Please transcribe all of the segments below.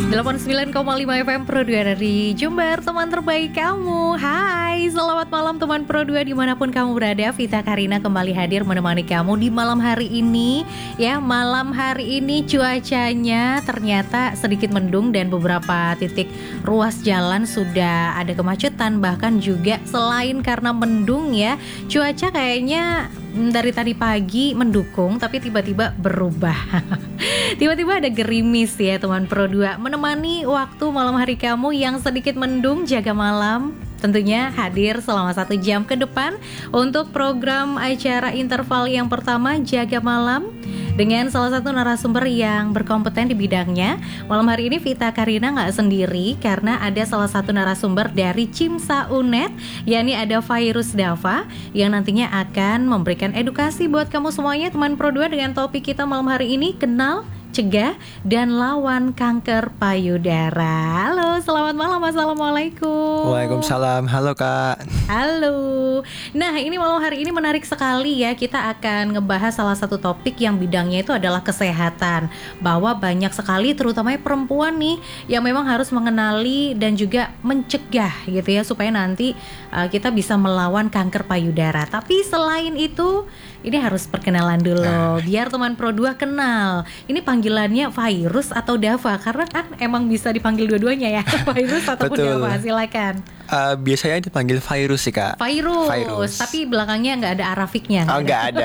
89,5 FM Pro 2 dari Jember, teman terbaik kamu. Hai, selamat malam teman Pro 2 dimanapun kamu berada. Vita Karina kembali hadir menemani kamu di malam hari ini. Ya, malam hari ini cuacanya ternyata sedikit mendung dan beberapa titik ruas jalan sudah ada kemacetan. Bahkan juga selain karena mendung ya, cuaca kayaknya dari tadi pagi mendukung tapi tiba-tiba berubah. Tiba-tiba ada gerimis ya teman Pro 2. Menemani waktu malam hari kamu yang sedikit mendung, jaga malam tentunya hadir selama 1 jam ke depan untuk program acara interval yang pertama, Jaga Malam, dengan salah satu narasumber yang berkompeten di bidangnya. Malam hari ini Vita Karina gak sendiri karena ada salah satu narasumber dari Cimsa UNED, yakni ada Fairuz Dava yang nantinya akan memberikan edukasi buat kamu semuanya teman Pro 2 dengan topik kita malam hari ini, kenal, cegah, dan lawan kanker payudara. Halo, selamat malam. Assalamualaikum. Waalaikumsalam. Halo Kak. Halo. Nah, ini malam hari ini menarik sekali ya. Kita akan ngebahas salah satu topik yang bidangnya itu adalah kesehatan. Bahwa banyak sekali terutamanya perempuan nih yang memang harus mengenali dan juga mencegah gitu ya, supaya nanti kita bisa melawan kanker payudara. Tapi selain itu, ini harus perkenalan dulu biar teman Pro 2 kenal. Ini panggilannya Fairuz atau Dava? Karena kan emang bisa dipanggil dua-duanya ya. Fairuz ataupun Dava, silakan. Biasanya dipanggil Fairuz sih Kak. Fairuz. Tapi belakangnya nggak ada arafiknya. Nggak ada.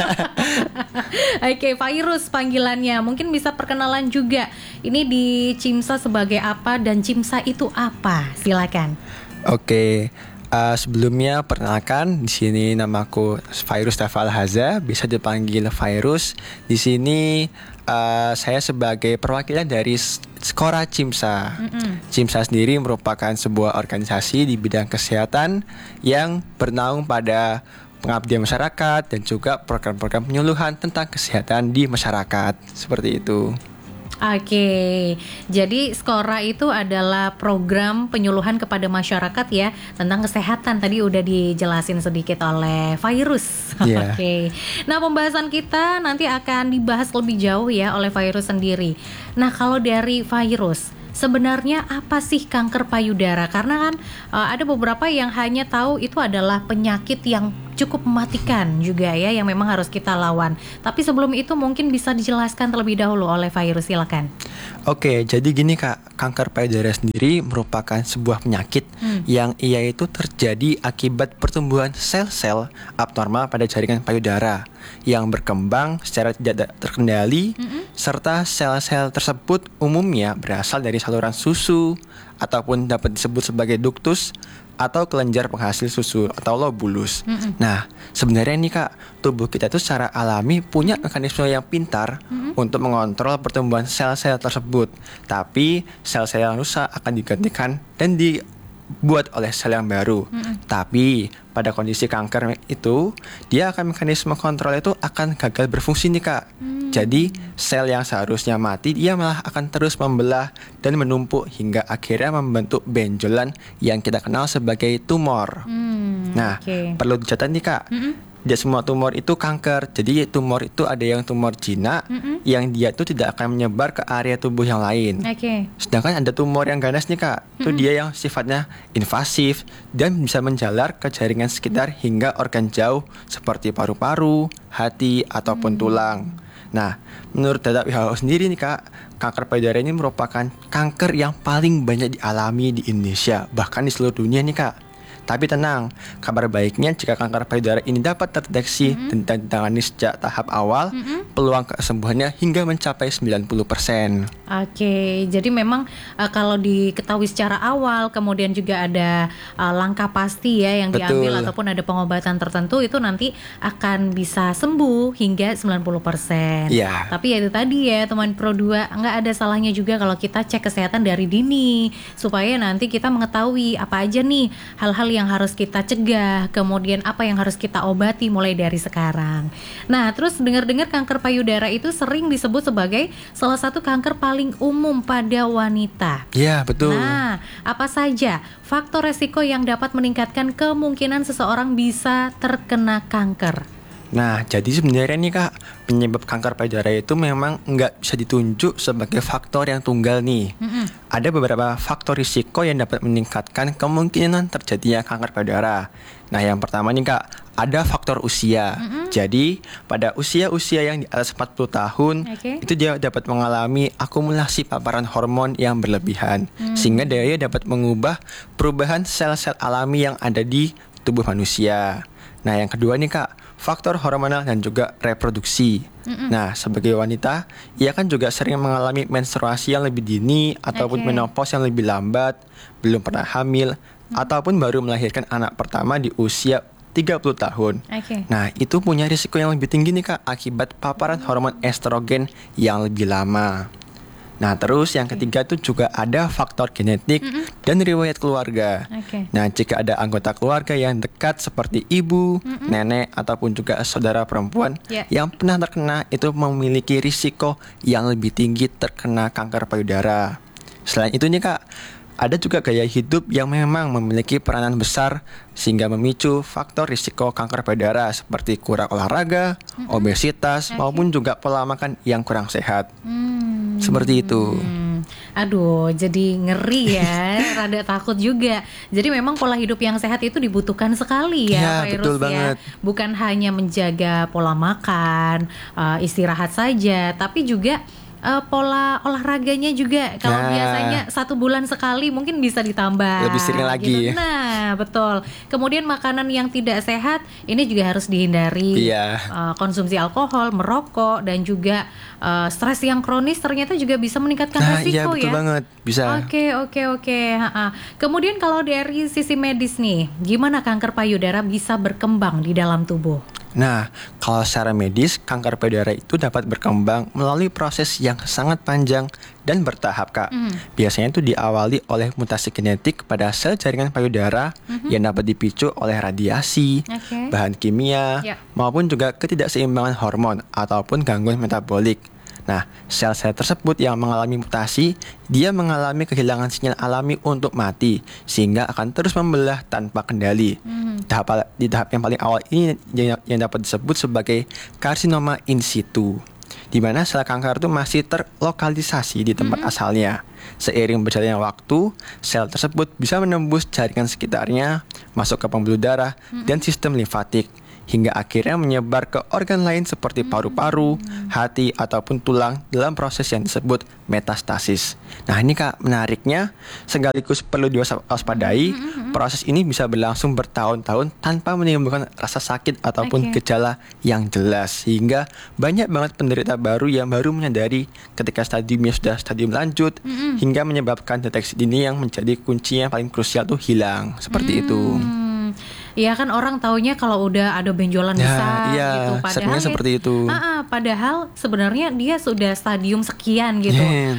Oke, Fairuz panggilannya. Mungkin bisa perkenalan juga. Ini di Cimsa sebagai apa dan Cimsa itu apa? Silakan. Oke. Sebelumnya perkenalkan, di sini namaku Fairuz Dava Alhaza, bisa dipanggil Fairuz. Di sini saya sebagai perwakilan dari Skora Cimsa. Cimsa sendiri merupakan sebuah organisasi di bidang kesehatan yang bernaung pada pengabdian masyarakat dan juga program-program penyuluhan tentang kesehatan di masyarakat. Seperti itu. Oke, jadi Skora itu adalah program penyuluhan kepada masyarakat ya tentang kesehatan. Tadi udah dijelasin sedikit oleh Fairuz. Yeah. Oke, nah pembahasan kita nanti akan dibahas lebih jauh ya oleh Fairuz sendiri. Nah, kalau dari Fairuz, sebenarnya apa sih kanker payudara? Karena kan ada beberapa yang hanya tahu itu adalah penyakit yang cukup mematikan juga ya, yang memang harus kita lawan. Tapi sebelum itu mungkin bisa dijelaskan terlebih dahulu oleh Fairuz, silakan. Oke, jadi gini Kak, kanker payudara sendiri merupakan sebuah penyakit yang ia itu terjadi akibat pertumbuhan sel-sel abnormal pada jaringan payudara yang berkembang secara tidak terkendali, serta sel-sel tersebut umumnya berasal dari saluran susu ataupun dapat disebut sebagai duktus atau kelenjar penghasil susu atau lobulus. Nah, sebenarnya nih Kak, tubuh kita itu secara alami punya mekanisme yang pintar untuk mengontrol pertumbuhan sel-sel tersebut. Tapi sel-sel yang rusak akan digantikan dan dibuat oleh sel yang baru. Tapi pada kondisi kanker itu, dia akan mekanisme kontrol itu akan gagal berfungsi nih Kak. Jadi sel yang seharusnya mati, dia malah akan terus membelah dan menumpuk hingga akhirnya membentuk benjolan yang kita kenal sebagai tumor. Nah, perlu dicatat nih Kak, tidak semua tumor itu kanker. Jadi tumor itu ada yang tumor jinak, yang dia itu tidak akan menyebar ke area tubuh yang lain. Sedangkan ada tumor yang ganas nih Kak, itu dia yang sifatnya invasif dan bisa menjalar ke jaringan sekitar hingga organ jauh seperti paru-paru, hati, ataupun tulang. Nah, menurut data WHO sendiri nih Kak, kanker payudara ini merupakan kanker yang paling banyak dialami di Indonesia, bahkan di seluruh dunia nih Kak. Tapi tenang, kabar baiknya jika kanker payudara ini dapat terdeteksi dan ditangani sejak tahap awal, peluang kesembuhannya hingga mencapai 90%. Oke, jadi memang kalau diketahui secara awal, kemudian juga ada langkah pasti ya yang diambil ataupun ada pengobatan tertentu, itu nanti akan bisa sembuh hingga 90%. Tapi ya itu tadi ya teman Pro 2, nggak ada salahnya juga kalau kita cek kesehatan dari dini, supaya nanti kita mengetahui apa aja nih hal-hal yang harus kita cegah, kemudian apa yang harus kita obati mulai dari sekarang. Nah, terus dengar-dengar kanker payudara itu sering disebut sebagai salah satu kanker paling umum pada wanita. Iya, betul. Nah, apa saja faktor resiko yang dapat meningkatkan kemungkinan seseorang bisa terkena kanker? Nah, jadi sebenarnya nih Kak, penyebab kanker payudara itu memang nggak bisa ditunjuk sebagai faktor yang tunggal nih. Ada beberapa faktor risiko yang dapat meningkatkan kemungkinan terjadinya kanker payudara. Nah, yang pertama nih Kak, ada faktor usia. Jadi, pada usia-usia yang di atas 40 tahun, itu dia dapat mengalami akumulasi paparan hormon yang berlebihan. Sehingga dia dapat mengubah perubahan sel-sel alami yang ada di tubuh manusia. Nah, yang kedua nih Kak, faktor hormonal dan juga reproduksi. Nah, sebagai wanita, ia kan juga sering mengalami menstruasi yang lebih dini ataupun menopause yang lebih lambat, belum pernah hamil, ataupun baru melahirkan anak pertama di usia 30 tahun. Nah, itu punya risiko yang lebih tinggi nih Kak, akibat paparan hormon estrogen yang lebih lama. Nah, terus yang ketiga itu juga ada faktor genetik dan riwayat keluarga. Nah, jika ada anggota keluarga yang dekat seperti ibu, nenek, ataupun juga saudara perempuan yang pernah terkena, itu memiliki risiko yang lebih tinggi terkena kanker payudara. Selain itu nih Kak, ada juga gaya hidup yang memang memiliki peranan besar sehingga memicu faktor risiko kanker payudara seperti kurang olahraga, obesitas, maupun juga pola makan yang kurang sehat. Seperti itu. Aduh, jadi ngeri ya, rada takut juga. Jadi memang pola hidup yang sehat itu dibutuhkan sekali ya, Pak Irus, betul ya. banget. Bukan hanya menjaga pola makan, istirahat saja, tapi juga pola olahraganya juga. Kalau biasanya 1 bulan sekali mungkin bisa ditambah lebih sering lagi. gitu. Nah, betul. Kemudian makanan yang tidak sehat ini juga harus dihindari. Konsumsi alkohol, merokok, dan juga stres yang kronis ternyata juga bisa meningkatkan resiko betul ya. banget, bisa. Oke. Kemudian kalau dari sisi medis nih, gimana kanker payudara bisa berkembang di dalam tubuh? Nah, kalau secara medis, kanker payudara itu dapat berkembang melalui proses yang sangat panjang dan bertahap, Kak. Biasanya itu diawali oleh mutasi genetik pada sel jaringan payudara yang dapat dipicu oleh radiasi, bahan kimia, maupun juga ketidakseimbangan hormon ataupun gangguan metabolik. Nah, sel-sel tersebut yang mengalami mutasi, dia mengalami kehilangan sinyal alami untuk mati, sehingga akan terus membelah tanpa kendali. Di tahap yang paling awal ini yang dapat disebut sebagai karsinoma in situ, di mana sel kanker itu masih terlokalisasi di tempat asalnya. Seiring berjalannya waktu, sel tersebut bisa menembus jaringan sekitarnya, masuk ke pembuluh darah dan sistem limfatik, hingga akhirnya menyebar ke organ lain seperti paru-paru, hati, ataupun tulang dalam proses yang disebut metastasis. Nah, ini Kak, menariknya sekaligus perlu diwaspadai, proses ini bisa berlangsung bertahun-tahun tanpa menimbulkan rasa sakit ataupun gejala yang jelas, sehingga banyak banget penderita baru yang baru menyadari ketika stadiumnya sudah stadium lanjut, hingga menyebabkan deteksi dini yang menjadi kunci yang paling krusial tuh hilang. Seperti itu. Ya kan orang taunya kalau udah ada benjolan besar gitu, padahal seperti itu. Padahal sebenarnya dia sudah stadium sekian gitu.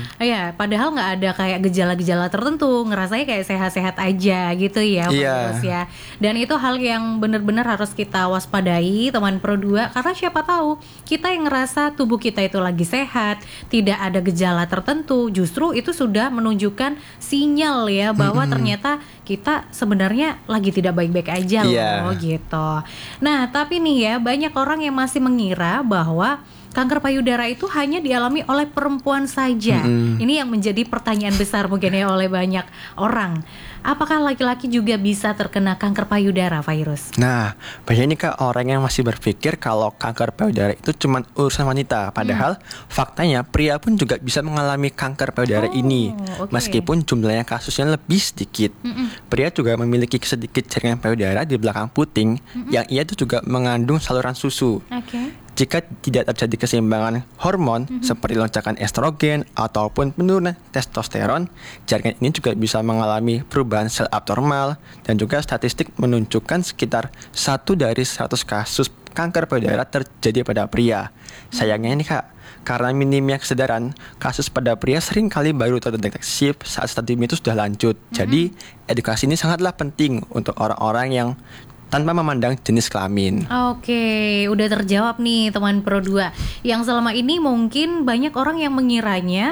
Padahal nggak ada kayak gejala-gejala tertentu, ngerasanya kayak sehat-sehat aja gitu ya, Pak ya. Dan itu hal yang benar-benar harus kita waspadai, teman Pro 2, karena siapa tahu kita yang ngerasa tubuh kita itu lagi sehat, tidak ada gejala tertentu, justru itu sudah menunjukkan sinyal ya bahwa ternyata kita sebenarnya lagi tidak baik-baik aja loh gitu. Nah, tapi nih ya, banyak orang yang masih mengira bahwa kanker payudara itu hanya dialami oleh perempuan saja. Ini yang menjadi pertanyaan besar mungkin ya oleh banyak orang. Apakah laki-laki juga bisa terkena kanker payudara, Virus? Nah, banyak nih Kak orang yang masih berpikir kalau kanker payudara itu cuma urusan wanita. Padahal faktanya pria pun juga bisa mengalami kanker payudara ini. Meskipun jumlahnya kasusnya lebih sedikit. Pria juga memiliki sedikit jaringan payudara di belakang puting yang ia itu juga mengandung saluran susu. Jika tidak terjadi keseimbangan hormon seperti lonjakan estrogen ataupun penurunan testosteron, jaringan ini juga bisa mengalami perubahan sel abnormal, dan juga statistik menunjukkan sekitar 1 dari 100 kasus kanker payudara terjadi pada pria. Sayangnya ini Kak, karena minimnya kesadaran, kasus pada pria sering kali baru terdeteksi saat stadium itu sudah lanjut. Jadi edukasi ini sangatlah penting untuk orang-orang yang tanpa memandang jenis kelamin. Oke, udah terjawab nih teman Pro 2. Yang selama ini mungkin banyak orang yang mengiranya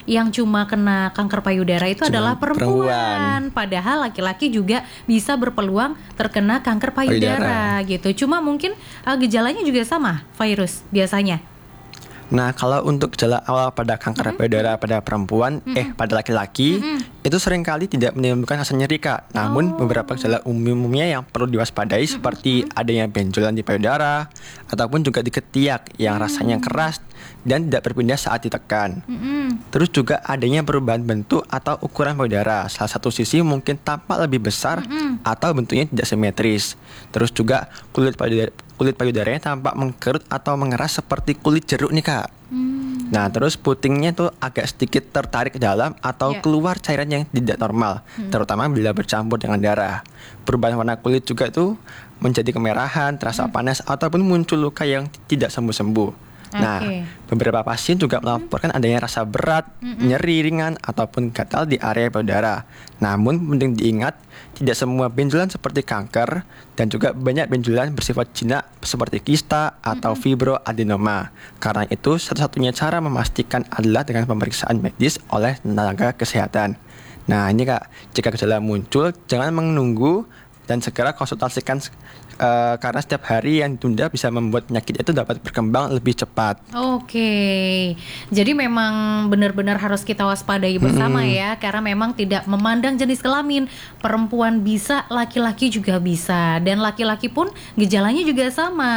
yang cuma kena kanker payudara itu Cuma adalah perempuan. Padahal laki-laki juga bisa berpeluang terkena kanker payudara gitu. Cuma mungkin gejalanya juga sama, virus biasanya. Nah, kalau untuk gejala awal pada kanker payudara pada perempuan, pada laki-laki, itu seringkali tidak menimbulkan rasa nyeri, Kak. Namun, beberapa gejala umumnya yang perlu diwaspadai seperti adanya benjolan di payudara, ataupun juga di ketiak yang rasanya keras dan tidak berpindah saat ditekan. Terus juga adanya perubahan bentuk atau ukuran payudara. Salah satu sisi mungkin tampak lebih besar atau bentuknya tidak simetris. Terus juga kulit payudaranya tampak mengkerut atau mengeras seperti kulit jeruk nih, Kak. Nah, terus putingnya tuh agak sedikit tertarik ke dalam atau keluar cairan yang tidak normal, terutama bila bercampur dengan darah. Perubahan warna kulit juga tuh menjadi kemerahan, terasa panas ataupun muncul luka yang tidak sembuh-sembuh. Nah, beberapa pasien juga melaporkan adanya rasa berat, nyeri ringan, ataupun gatal di area payudara. Namun, penting diingat, tidak semua benjolan seperti kanker, dan juga banyak benjolan bersifat jinak seperti kista atau fibroadenoma. Karena itu, satu-satunya cara memastikan adalah dengan pemeriksaan medis oleh tenaga kesehatan. Nah, ini Kak, jika gejala muncul, jangan menunggu dan segera konsultasikan karena setiap hari yang ditunda bisa membuat penyakit itu dapat berkembang lebih cepat. Oke, jadi memang benar-benar harus kita waspadai bersama ya, karena memang tidak memandang jenis kelamin, perempuan bisa, laki-laki juga bisa, dan laki-laki pun gejalanya juga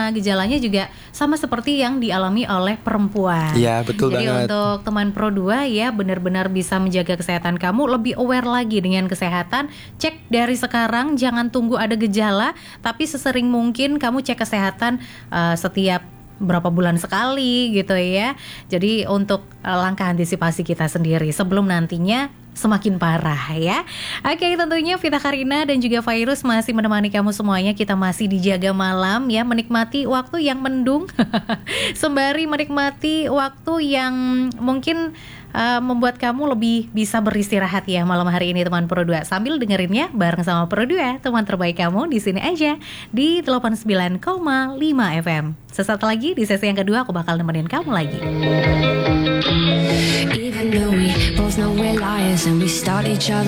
sama seperti yang dialami oleh perempuan. Iya, betul jadi banget. Untuk teman Pro 2 ya, benar-benar bisa menjaga kesehatan kamu, lebih aware lagi dengan kesehatan. Cek dari sekarang, jangan tunggu ada gejala, tapi sering mungkin kamu cek kesehatan setiap berapa bulan sekali gitu ya. Jadi untuk langkah antisipasi kita sendiri sebelum nantinya semakin parah ya. Oke, tentunya Vita Karina dan juga Virus masih menemani kamu semuanya. Kita masih dijaga malam ya, menikmati waktu yang mendung sembari menikmati waktu yang mungkin membuat kamu lebih bisa beristirahat ya malam hari ini teman Pro 2. Sambil dengerinnya bareng sama Pro 2, teman terbaik kamu di sini aja di 89,5 FM. Sesaat lagi di sesi yang kedua aku bakal nemenin kamu lagi. Even though we both know we're liars and we start each other